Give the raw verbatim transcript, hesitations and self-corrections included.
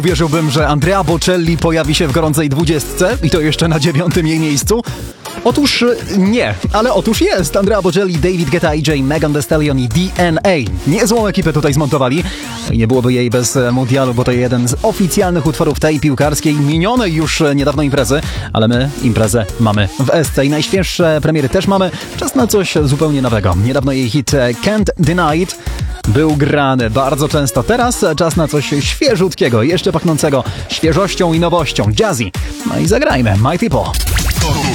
Wierzyłbym, że Andrea Bocelli pojawi się w gorącej dwudziestce i to jeszcze na dziewiątym jej miejscu? Otóż nie, ale otóż jest. Andrea Bocelli, David Guetta, A J, Megan Thee Stallion i D N A. Niezłą ekipę tutaj zmontowali. I nie byłoby jej bez mundialu, bo to jeden z oficjalnych utworów tej piłkarskiej, minionej już niedawno imprezy, ale my imprezę mamy w Esce i najświeższe premiery też mamy. Czas na coś zupełnie nowego. Niedawno jej hit Can't Deny It był grany bardzo często. Teraz czas na coś świeżutkiego, jeszcze pachnącego świeżością i nowością. Jazzy. No i zagrajmy My People.